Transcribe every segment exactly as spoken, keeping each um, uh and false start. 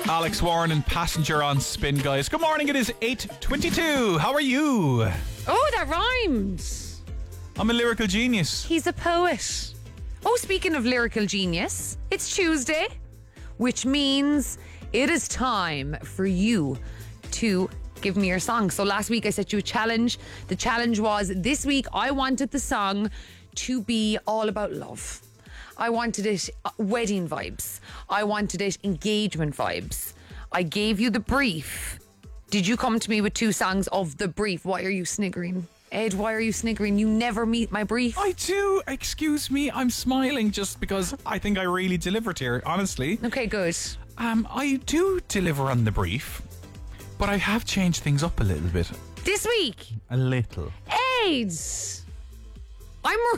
Alex Warren and Passenger on Spin, guys. Good morning, it is eight twenty-two. How are you? Oh, that rhymed. I'm a lyrical genius. He's a poet. Oh, speaking of lyrical genius, it's Tuesday, which means it is time for you to give me your song. So last week I set you a challenge. The challenge was this week I wanted the song to be all about love. I wanted it uh, wedding vibes. I wanted it engagement vibes. I gave you the brief. Did you come to me with two songs of the brief? Why are you sniggering? Ed, why are you sniggering? You never meet my brief. I do. Excuse me. I'm smiling just because I think I really delivered here, honestly. Okay, good. Um, I do deliver on the brief, but I have changed things up a little bit. This week, A little. Ed, I'm really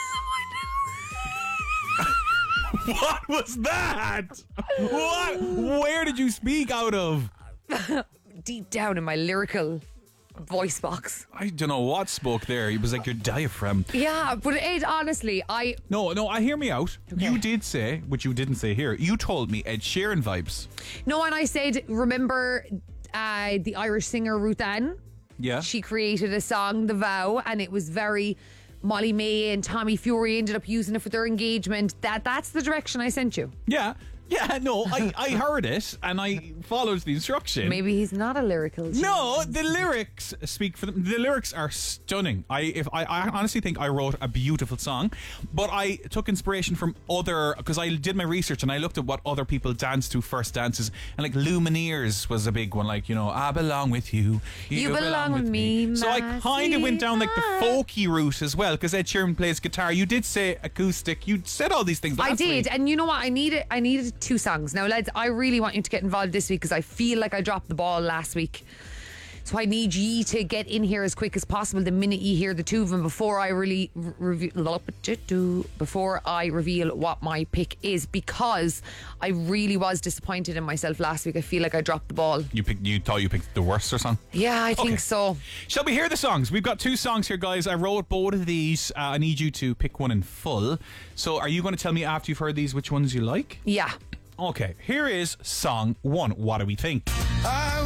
What was that? What? Where did you speak out of? disappointed. Deep down in my lyrical voice box. I don't know what spoke there. It was like your diaphragm. Yeah, but Ed, honestly, I... No, no, I hear me out. Okay. You did say, which you didn't say here, you told me Ed Sheeran vibes. No, and I said, remember uh, the Irish singer Ruth Ann? Yeah. She created a song, The Vow, and it was very... Molly May and Tommy Fury ended up using it for their engagement. That That's the direction I sent you. Yeah. Yeah, no, I, I heard it and I followed the instruction. Maybe he's not a lyrical genius. No, the lyrics speak for them. The lyrics are stunning. I if I, I honestly think I wrote a beautiful song, but I took inspiration from other, because I did my research and I looked at what other people danced to first dances, and like Lumineers was a big one, like, you know, I belong with you, you, You belong with me, So I my kind of went down like the sweetheart. folky route as well, because Ed Sheeran plays guitar. You did say acoustic. You said all these things last I did, week. and you know what? I needed I needed two songs. Now, lads, I really want you to get involved this week because I feel like I dropped the ball last week. So I need ye to get in here as quick as possible the minute you hear the two of them before I really reveal before I reveal what my pick is, because I really was disappointed in myself last week. I feel like I dropped the ball. You picked, you thought you picked the worst or something? Yeah, I think Okay. so. Shall we hear the songs? We've got two songs here, guys. I wrote both of these. Uh, I need you to pick one in full. So are you going to tell me after you've heard these which ones you like? Yeah. Okay, here is song one. What do we think? I